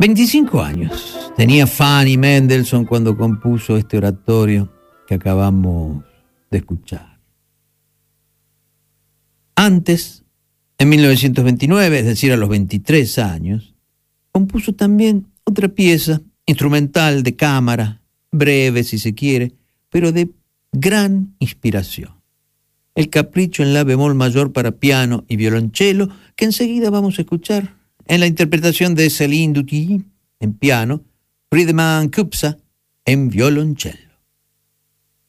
25 años tenía Fanny Mendelssohn cuando compuso este oratorio que acabamos de escuchar. Antes, en 1929, es decir, a los 23 años, compuso también otra pieza instrumental de cámara, breve si se quiere, pero de gran inspiración. El Capricho en la bemol mayor para piano y violonchelo, que enseguida vamos a escuchar en la interpretación de Céline Dutilleux en piano, Friedemann Küpser en violonchelo.